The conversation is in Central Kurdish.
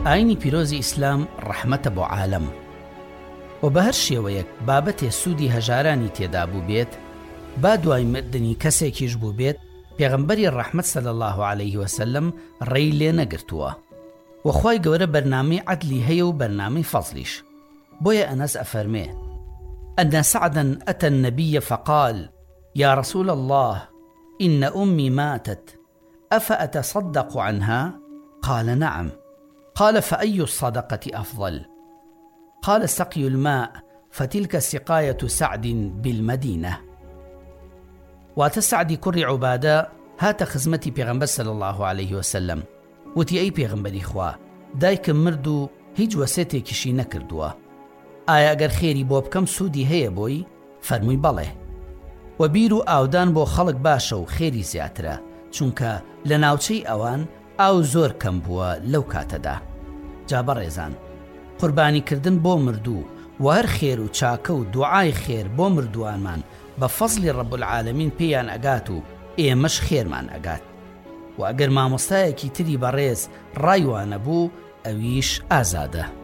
ئاینی پیرۆزی ئیسلام ڕەحمەتە بۆ عالەم و بە هەر شێوەیەک بابەتێ سوودی هەژارانی تێدا بوو بێت، با دوای مردنی کەسێکیش بوو بێت، پێغەمبەری ڕەحمەت صلی الله عليه وسلم ڕێی لێ نەگرتووە و خوای گەورە بەرنامەی عەدلی هەیە و بەرنامەی فەزلیش. بۆیە ئەنەس ئەفەرمێ: أن سعدا أتى النبي فقال: يا رسول الله إن أمي ماتت أفأتصدق عنها؟ قال: نعم. قال: فأي الصدقة أفضل؟ قال: سقي الماء، فتلك سقاية سعد بالمدينة. واتە سعدی کوڕی عوبادە هاتە خزمەتی پێغەمبەر صلی الله عليه وسلم، وتی: ئەی پێغەمبەری خوا، دایکم مرد و هیچ وەسێتێکیشی نەکردووە، ئایا ئەگەر خێری بۆ بکەم سوودی هەیە بۆی؟ فەرمووی: بەڵێ. و بیر و ئاودان بۆ خەڵک باشە و خێری زیاترە، چونکە لە ناوچەی ئەوان ئاو زۆر کەم بووە لەو کاتەدا. جا بەڕێزان، قوربانیکردن بۆ مردوو و هەر خێر و چاکە و دوعای خێر بۆ مردووانمان بە فەزلی ڕەب العالەمین پێیان ئەگات و ئێمەش خێرمان ئەگات. و ئەگەر مامۆستایەکی تری بەڕێز ڕایوانە بوو، ئەویش ئازادە.